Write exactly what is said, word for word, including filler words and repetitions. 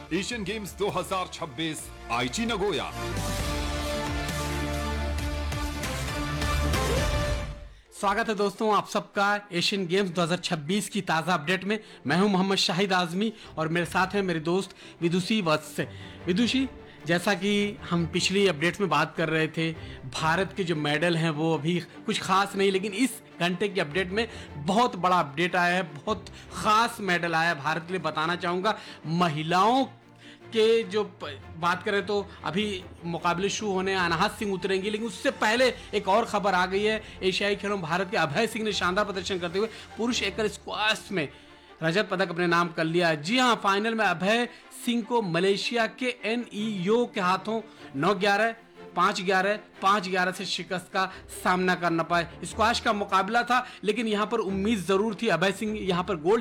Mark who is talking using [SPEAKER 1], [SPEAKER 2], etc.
[SPEAKER 1] Asian games दो हज़ार छब्बीस आईची नगोया।
[SPEAKER 2] स्वागत है दोस्तों आप सबका एशियन गेम्स दो हज़ार छब्बीस की ताज़ा अपडेट में। मैं हूं मोहम्मद शाहिद आजमी और मेरे साथ हैं मेरे दोस्त विदुषी वत्स। विदुषी, जैसा कि हम पिछली अपडेट्स में बात कर रहे थे, भारत के जो मेडल हैं वो अभी कुछ खास नहीं, लेकिन इस घंटे की अपडेट में बहुत बड़ा अपडेट आया है, बहुत खास मेडल आया है भारत के लिए। बताना चाहूँगा महिलाओं के जो बात करें तो अभी मुकाबले शुरू होने, अनाहत सिंह उतरेंगी, लेकिन उससे पहले एक और खबर आ गई है। एशियाई खेलों में भारत के अभय सिंह ने शानदार प्रदर्शन करते हुए पुरुष एकल स्क्वाश में रजत पदक अपने नाम कर लिया। जी हां, फाइनल में अभय सिंह को मलेशिया के एन ई यो के हाथों नौ ग्यारह पाँच ग्यारह पाँच ग्यारह से शिकस्त का सामना करना पाए। स्क्वाश का मुकाबला था, लेकिन यहां पर उम्मीद जरूर थी। अभय सिंह यहां पर गोल्ड